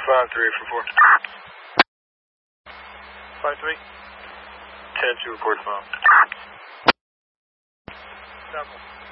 5-3 for 4. 5-3. 10-2 report phone. Double.